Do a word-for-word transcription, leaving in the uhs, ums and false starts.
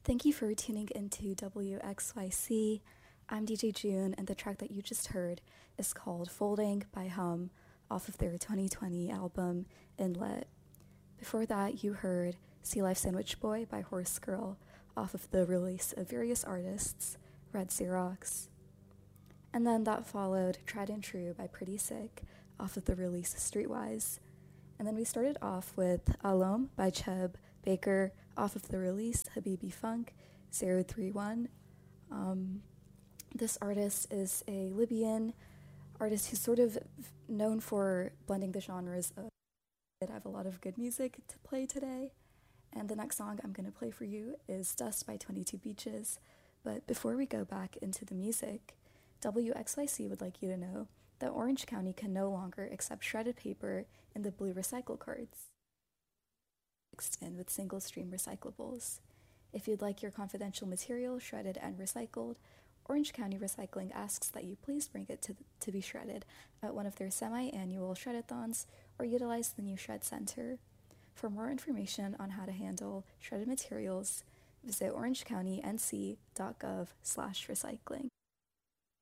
Thank you for tuning into W X Y C. I'm D J June, and the track that you just heard is called Folding by Hum off of their twenty twenty album Inlet. Before that, you heard Sea Life Sandwich Boy by Horse Girl off of the release of various artists, Red Xerox. And then that followed Tried and True by Pretty Sick off of the release Streetwise. And then we started off with Alom by Cheb Baker off of the release Habibi Funk zero three one. Um, this artist is a Libyan artist who's sort of known for blending the genres of. I have a lot of good music to play today. And the next song I'm going to play for you is Dust by twenty-two Beaches. But before we go back into the music, W X Y C would like you to know that Orange County can no longer accept shredded paper in the blue recycle cards mixed in with single-stream recyclables. If you'd like your confidential material shredded and recycled, Orange County Recycling asks that you please bring it to, to be shredded at one of their semi-annual shred-a-thons or utilize the new Shred Center. For more information on how to handle shredded materials, visit orangecounty n c dot gov slash recycling.